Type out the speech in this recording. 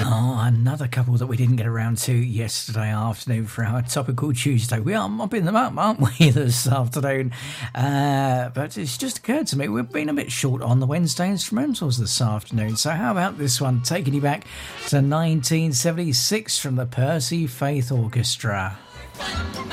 Oh, another couple that we didn't get around to yesterday afternoon for our Topical Tuesday. We are mopping them up, aren't we, this afternoon? But it's just occurred to me, we've been a bit short on the Wednesday instrumentals this afternoon. So how about this one, taking you back to 1976 from the Percy Faith Orchestra?